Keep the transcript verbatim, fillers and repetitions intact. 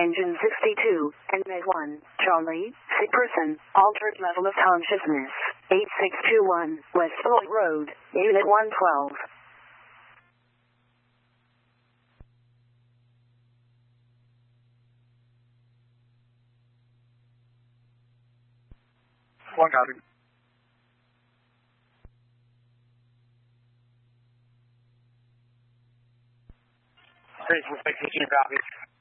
engine sixty-two, and Med one, Charlie, sick person, altered level of consciousness, eight six two one, West Floyd Road, Unit one twelve. One copy. Station six, two copies.